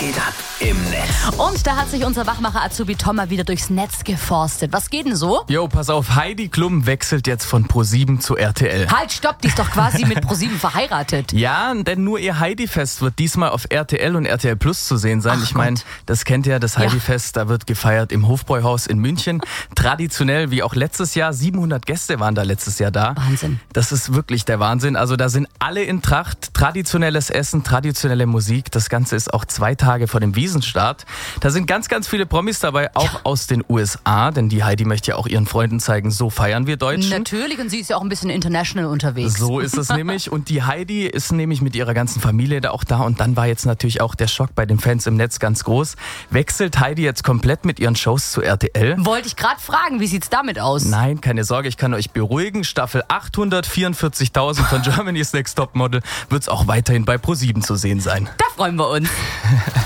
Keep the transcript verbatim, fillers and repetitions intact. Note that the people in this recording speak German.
geht ab im Netz? Und da hat sich unser Wachmacher-Azubi Tom mal wieder durchs Netz geforstet. Was geht denn so? Jo, pass auf, Heidi Klum wechselt jetzt von ProSieben zu R T L. Halt, stopp, die ist doch quasi mit ProSieben verheiratet. Ja, denn nur ihr Heidi-Fest wird diesmal auf R T L und R T L Plus zu sehen sein. Ach ich meine, das kennt ihr, das Heidi-Fest, da wird gefeiert im Hofbräuhaus in München. Traditionell, wie auch letztes Jahr, siebenhundert Gäste waren da letztes Jahr da. Wahnsinn. Das ist wirklich der Wahnsinn. Also da sind alle in Tracht, traditionelles Essen, traditionelle Musik. Das Ganze ist auch zwei Tage vor dem Wiesenstart. Da sind ganz, ganz viele Promis dabei, auch ja. aus den U S A, denn die Heidi möchte ja auch ihren Freunden zeigen, so feiern wir Deutschen. Natürlich, und sie ist ja auch ein bisschen international unterwegs. So ist es nämlich. Und die Heidi ist nämlich mit ihrer ganzen Familie da auch da. Und dann war jetzt natürlich auch der Schock bei den Fans im Netz ganz groß. Wechselt Heidi jetzt komplett mit ihren Shows zu R T L? Wollte ich gerade fragen, wie sieht's damit aus? Nein, keine Sorge, ich kann euch beruhigen. Staffel achthundertvierundvierzigtausend von Germany's Next Topmodel wird es auch weiterhin bei ProSieben zu sehen sein. Da freuen wir uns.